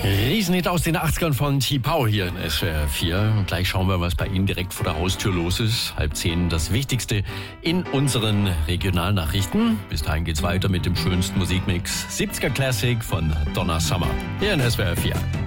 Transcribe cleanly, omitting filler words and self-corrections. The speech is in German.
Riesenhit aus den 80ern von T-Power hier in SWR 4. Und gleich schauen wir, was bei Ihnen direkt vor der Haustür los ist. 9:30 das Wichtigste in unseren Regionalnachrichten. Bis dahin geht's weiter mit dem schönsten Musikmix 70er Classic von Donna Summer hier in SWR 4.